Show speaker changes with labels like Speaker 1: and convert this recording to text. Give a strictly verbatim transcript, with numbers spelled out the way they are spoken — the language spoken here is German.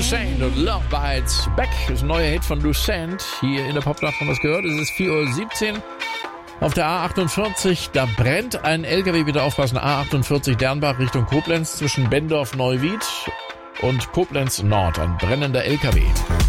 Speaker 1: Lucent und Love Bites Back ist ein neuer Hit von Lucent. Hier in der Popnacht haben wir es gehört. Es ist vier Uhr siebzehn. Auf der A achtundvierzig, da brennt ein L K W, bitte aufpassen. A achtundvierzig Dernbach Richtung Koblenz zwischen Bendorf Neuwied und Koblenz Nord. Ein brennender L K W.